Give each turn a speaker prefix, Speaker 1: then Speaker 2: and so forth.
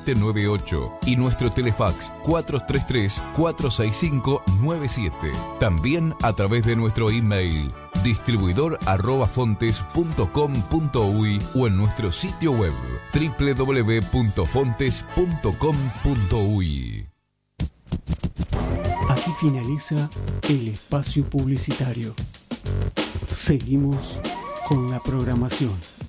Speaker 1: 798 y nuestro telefax 433-465-97. También a través de nuestro email distribuidor@fontes.com.uy o en nuestro sitio web www.fontes.com.uy.
Speaker 2: Aquí finaliza el espacio publicitario. Seguimos con la programación.